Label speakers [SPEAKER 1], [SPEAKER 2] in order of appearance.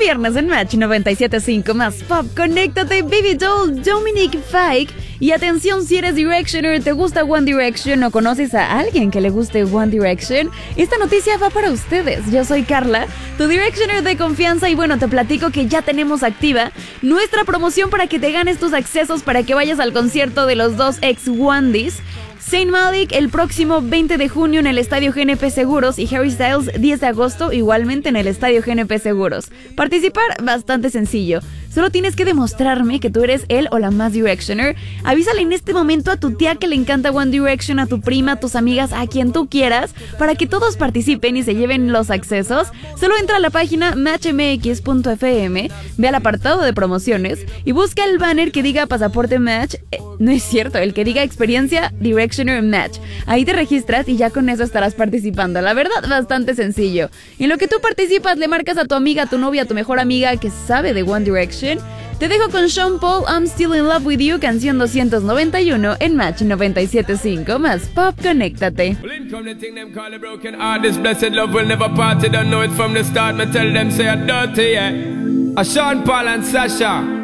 [SPEAKER 1] viernes en Match 97.5 más Pop. Conéctate, Baby Doll, Dominic Fike. Y atención, si eres Directioner, te gusta One Direction o conoces a alguien que le guste One Direction, esta noticia va para ustedes. Yo soy Carla, tu Directioner de confianza, y bueno, te platico que ya tenemos activa nuestra promoción para que te ganes tus accesos para que vayas al concierto de los dos ex Onedys. Zayn Malik el próximo 20 de junio en el Estadio GNP Seguros y Harry Styles 10 de agosto igualmente en el Estadio GNP Seguros. Participar bastante sencillo. Solo tienes que demostrarme que tú eres él o la más Directioner. Avísale en este momento a tu tía que le encanta One Direction, a tu prima, a tus amigas, a quien tú quieras, para que todos participen y se lleven los accesos. Solo entra a la página matchmx.fm, ve al apartado de promociones y busca el banner que diga Pasaporte Match. No es cierto, el que diga Experiencia Directioner Match. Ahí te registras y ya con eso estarás participando. La verdad, bastante sencillo. En lo que tú participas, le marcas a tu amiga, a tu novia, a tu mejor amiga que sabe de One Direction. Te dejo con Sean Paul, I'm Still in Love with You, canción 291 en Match 97.5 más Pop. Conéctate.
[SPEAKER 2] Sean Paul and Sasha.